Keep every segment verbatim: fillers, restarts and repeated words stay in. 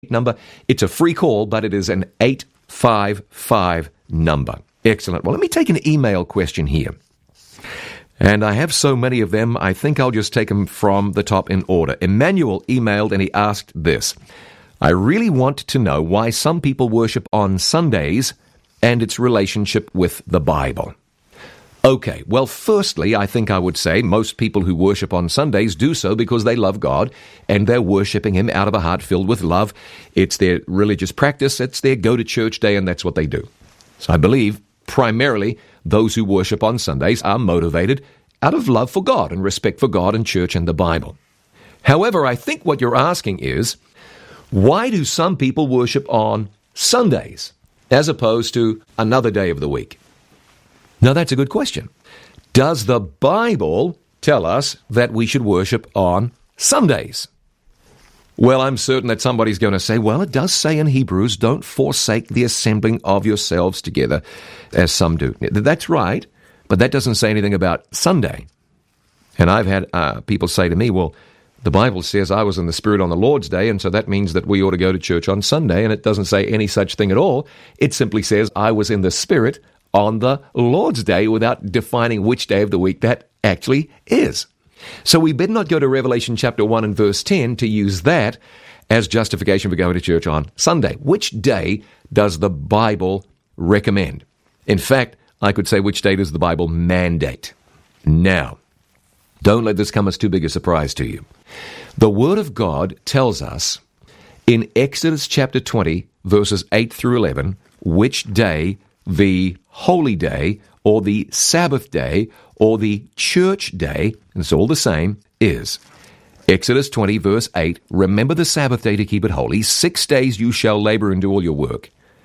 number. It's a free call, but it is an eight five five number. Excellent. Well, let me take an email question here. And I have so many of them, I think I'll just take them from the top in order. Emmanuel emailed and he asked this: I really want to know why some people worship on Sundays and its relationship with the Bible. Okay, well, firstly, I think I would say most people who worship on Sundays do so because they love God and they're worshiping Him out of a heart filled with love. It's their religious practice, it's their go-to-church day, and that's what they do. So I believe primarily those who worship on Sundays are motivated out of love for God and respect for God and church and the Bible. However, I think what you're asking is, why do some people worship on Sundays as opposed to another day of the week? Now, that's a good question. Does the Bible tell us that we should worship on Sundays? Well, I'm certain that somebody's going to say, well, it does say in Hebrews, don't forsake the assembling of yourselves together, as some do. That's right, but that doesn't say anything about Sunday. And I've had uh, people say to me, well, the Bible says I was in the Spirit on the Lord's Day, and so that means that we ought to go to church on Sunday, and it doesn't say any such thing at all. It simply says I was in the Spirit on the Lord's Day, without defining which day of the week that actually is. So we better not go to Revelation chapter one and verse ten to use that as justification for going to church on Sunday. Which day does the Bible recommend? In fact, I could say which day does the Bible mandate? Now, don't let this come as too big a surprise to you. The Word of God tells us in Exodus chapter twenty, verses eight through eleven, which day the holy day, or the Sabbath day, or the church day, and it's all the same, is. Exodus twenty, verse eight, remember the Sabbath day to keep it holy. Six days you shall labor and do all your work.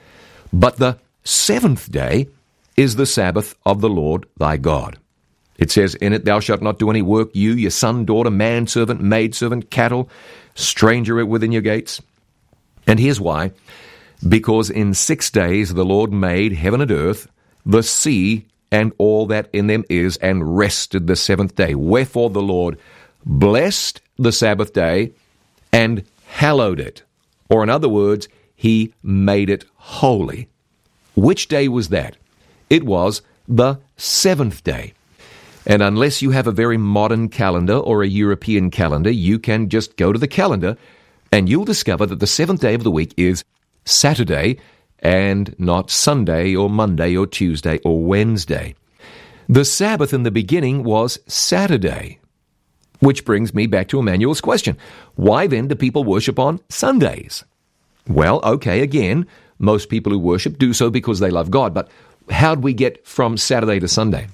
But the seventh day is the Sabbath of the Lord thy God. It says, in it thou shalt not do any work, you, your son, daughter, manservant, maidservant, cattle, stranger within your gates. And here's why. Because in six days the Lord made heaven and earth, the sea, and all that in them is, and rested the seventh day. Wherefore the Lord blessed the Sabbath day and hallowed it. Or in other words, He made it holy. Which day was that? It was the seventh day. And unless you have a very modern calendar or a European calendar, you can just go to the calendar and you'll discover that the seventh day of the week is Saturday, and not Sunday or Monday or Tuesday or Wednesday. The Sabbath in the beginning was Saturday. Which brings me back to Emmanuel's question. Why then do people worship on Sundays? Well, okay, again, most people who worship do so because they love God, but how'd we get from Saturday to Sunday?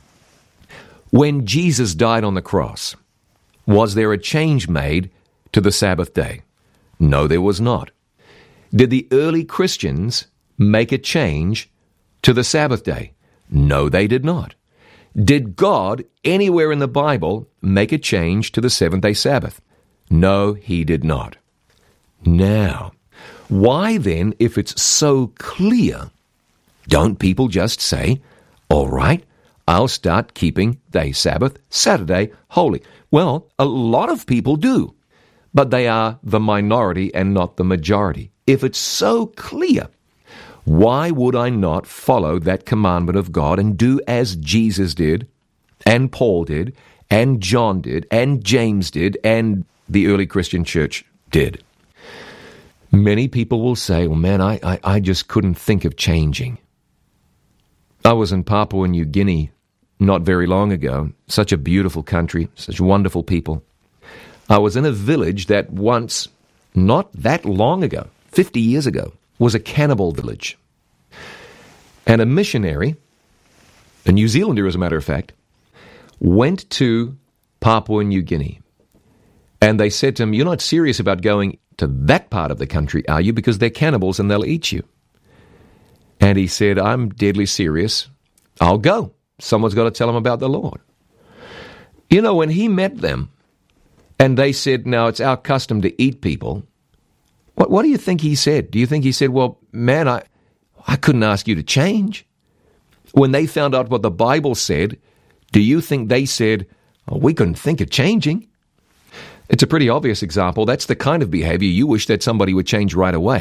When Jesus died on the cross, was there a change made to the Sabbath day? No, there was not. Did the early Christians make a change to the Sabbath day? No, they did not. Did God, anywhere in the Bible, make a change to the seventh-day Sabbath? No, He did not. Now, why then, if it's so clear, don't people just say, all right, I'll start keeping the Sabbath, Saturday, holy? Well, a lot of people do, but they are the minority and not the majority. If it's so clear, why would I not follow that commandment of God and do as Jesus did, and Paul did, and John did, and James did, and the early Christian church did? Many people will say, well, man, I, I, I just couldn't think of changing. I was in Papua New Guinea not very long ago. Such a beautiful country, such wonderful people. I was in a village that once, not that long ago, fifty years ago, was a cannibal village. And a missionary, a New Zealander as a matter of fact, went to Papua New Guinea. And they said to him, you're not serious about going to that part of the country, are you? Because they're cannibals and they'll eat you. And he said, I'm deadly serious. I'll go. Someone's got to tell him about the Lord. You know, when he met them, and they said, now it's our custom to eat people, What, what do you think he said? Do you think he said, well, man, I, I couldn't ask you to change? When they found out what the Bible said, do you think they said, oh, we couldn't think of changing? It's a pretty obvious example. That's the kind of behavior you wish that somebody would change right away.